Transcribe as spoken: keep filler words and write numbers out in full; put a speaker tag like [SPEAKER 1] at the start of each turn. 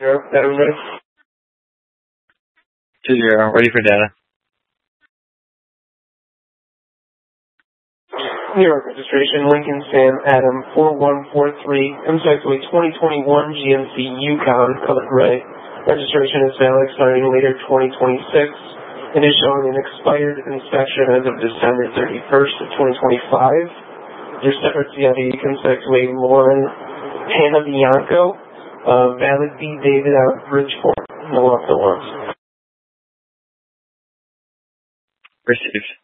[SPEAKER 1] Zero, Adam ready?
[SPEAKER 2] Two zero, ready for data.
[SPEAKER 1] New York registration, Lincoln Sam Adam four one four three, M S A C twenty twenty-one G M C Yukon, colored gray. Registration is valid starting later twenty twenty-six. It is showing an expired inspection as of December thirty-first of twenty twenty-five. Your separate C I D M S A C Lauren Hannah Bianco, uh, valid B. David out of Bridgeport. No off the ones.
[SPEAKER 2] Received.